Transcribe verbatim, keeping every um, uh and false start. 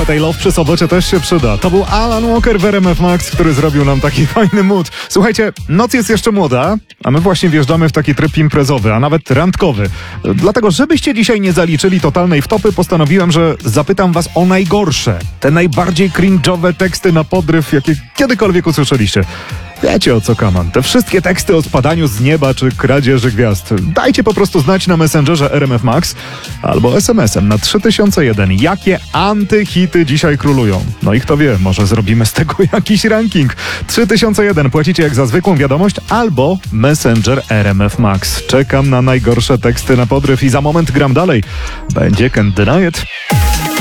trochę tej love przy sobocie też się przyda. To był Alan Walker w R M F Max, który zrobił nam taki fajny mood. Słuchajcie, noc jest jeszcze młoda, a my właśnie wjeżdżamy w taki tryb imprezowy, a nawet randkowy. Dlatego, żebyście dzisiaj nie zaliczyli totalnej wtopy, postanowiłem, że zapytam was o najgorsze, te najbardziej cringe'owe teksty na podryw, jakie kiedykolwiek usłyszeliście. Wiecie, o co kaman. Te wszystkie teksty o spadaniu z nieba czy kradzieży gwiazd. Dajcie po prostu znać na Messengerze R M F Max albo es em esem na trzy tysiące jeden. Jakie antyhity dzisiaj królują? No i kto wie, może zrobimy z tego jakiś ranking. trzy tysiące jeden płacicie jak za zwykłą wiadomość albo Messenger R M F Max. Czekam na najgorsze teksty na podryw i za moment gram dalej. Będzie Can't Deny It.